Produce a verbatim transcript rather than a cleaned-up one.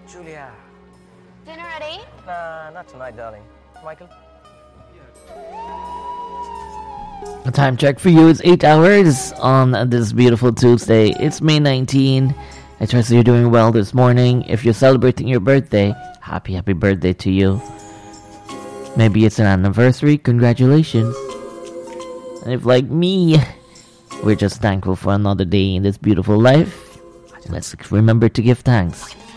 Julia. Dinner at eight? Nah, not tonight, darling. Michael? The time check for you is eight hours on this beautiful Tuesday. It's May nineteenth. I trust you're doing well this morning. If you're celebrating your birthday, happy, happy birthday to you. Maybe it's an anniversary. Congratulations. And if, like me, we're just thankful for another day in this beautiful life, let's remember to give thanks.